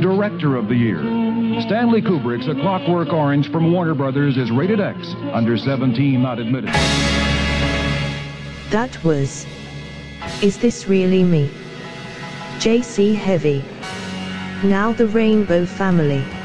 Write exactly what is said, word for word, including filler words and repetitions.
Director of the Year. Stanley Kubrick's A Clockwork Orange from Warner Brothers is rated X, under seventeen not admitted. That was Is This Really Me? J C Heavy. Now the Rainbow Family.